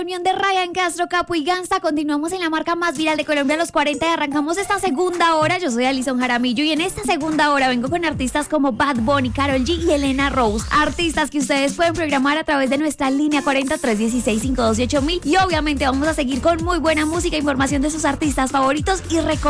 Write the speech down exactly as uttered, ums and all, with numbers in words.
Unión de Ryan Castro, Capo y Gansta. Continuamos en la marca más viral de Colombia a los cuarenta y arrancamos esta segunda hora. Yo soy Alison Jaramillo y en esta segunda hora vengo con artistas como Bad Bunny, Karol G y Elena Rose. Artistas que ustedes pueden programar a través de nuestra línea cuarenta, trescientos dieciséis, quinientos dieciocho mil. Y obviamente vamos a seguir con muy buena música, información de sus artistas favoritos y recordar